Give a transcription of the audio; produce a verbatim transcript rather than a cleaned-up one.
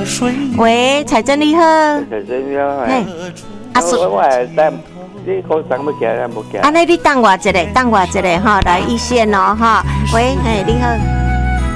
喂，彩珍你好。 彩珍你好。 嘿，阿叔， 我我等你高三要行，咱无行。 安尼你等我一下，等我一下哈，来一线哦哈。喂，嘿，你好。